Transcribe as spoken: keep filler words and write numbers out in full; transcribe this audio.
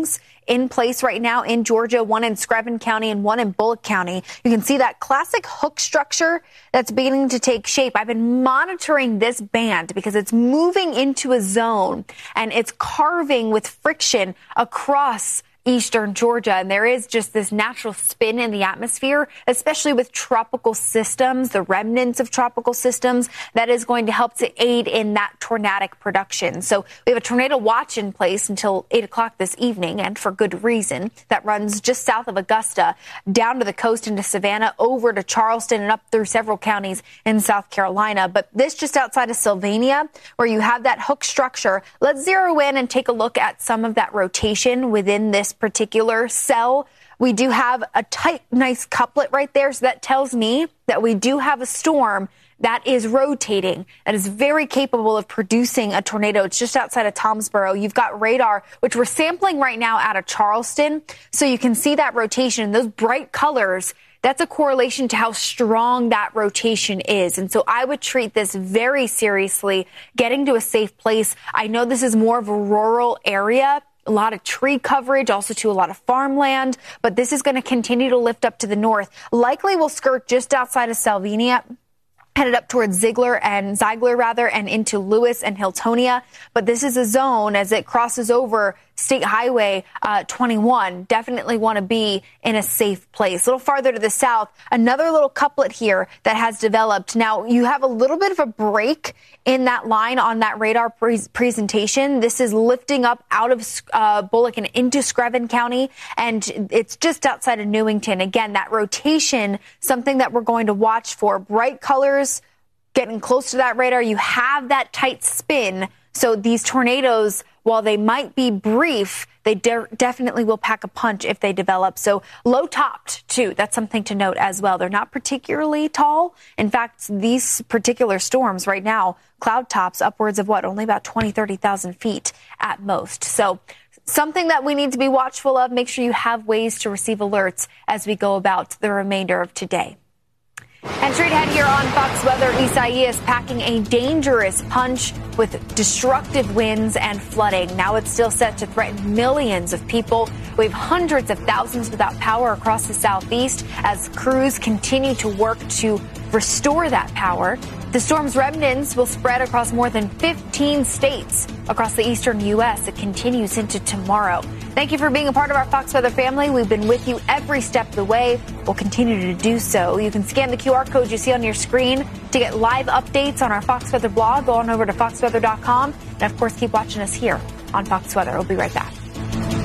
warnings in place right now in Georgia, one in Screven County and one in Bullock County. You can see that classic hook structure that's beginning to take shape. I've been monitoring this band because it's moving into a zone and it's carving with friction across eastern Georgia. And there is just this natural spin in the atmosphere, especially with tropical systems, the remnants of tropical systems, that is going to help to aid in that tornadic production. So we have a tornado watch in place until eight o'clock this evening, and for good reason. That runs just south of Augusta, down to the coast into Savannah, over to Charleston, and up through several counties in South Carolina. But this just outside of Sylvania, where you have that hook structure. Let's zero in and take a look at some of that rotation within this particular cell. We do have a tight, nice couplet right there. So that tells me that we do have a storm that is rotating, that is very capable of producing a tornado. It's just outside of Tomsboro. You've got radar, which we're sampling right now out of Charleston. So you can see that rotation, those bright colors. That's a correlation to how strong that rotation is. And so I would treat this very seriously, getting to a safe place. I know this is more of a rural area, a lot of tree coverage, also to a lot of farmland, but this is going to continue to lift up to the north. Likely will skirt just outside of Salvinia, headed up towards Ziegler and Ziegler rather, and into Lewis and Hiltonia. But this is a zone as it crosses over State Highway uh, twenty-one. Definitely want to be in a safe place. A little farther to the south, another little couplet here that has developed. Now, you have a little bit of a break in that line on that radar pre- presentation. This is lifting up out of uh, Bullock and into Screven County, and it's just outside of Newington. Again, that rotation, something that we're going to watch for. Bright colors, getting close to that radar. You have that tight spin. So these tornadoes, while they might be brief, they de- definitely will pack a punch if they develop. So low topped, too. That's something to note as well. They're not particularly tall. In fact, these particular storms right now, cloud tops upwards of what, only about twenty, thirty thousand feet at most. So something that we need to be watchful of. Make sure you have ways to receive alerts as we go about the remainder of today. And straight ahead here on Fox Weather, Isaias packing a dangerous punch with destructive winds and flooding. Now it's still set to threaten millions of people. We have hundreds of thousands without power across the southeast as crews continue to work to restore that power. The storm's remnants will spread across more than fifteen states across the eastern U S. It continues into tomorrow. Thank you for being a part of our Fox Weather family. We've been with you every step of the way. We'll continue to do so. You can scan the Q R code you see on your screen to get live updates on our Fox Weather blog. Go on over to fox weather dot com. And, of course, keep watching us here on Fox Weather. We'll be right back.